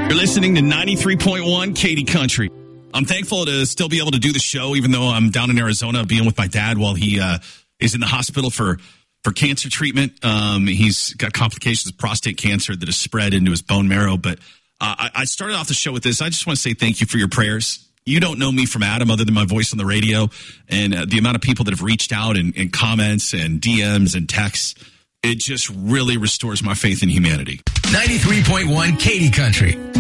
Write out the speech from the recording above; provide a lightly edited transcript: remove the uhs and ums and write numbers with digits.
You're listening to 93.1 Katy Country. I'm thankful to still be able to do the show, even though I'm down in Arizona being with my dad while he is in the hospital for cancer treatment. He's got complications of prostate cancer that has spread into his bone marrow. But I started off the show with this. I just want to say thank you for your prayers. You don't know me from Adam other than my voice on the radio, and the amount of people that have reached out and comments and DMs and texts. It just really restores my faith in humanity. 93.1 Katy Country.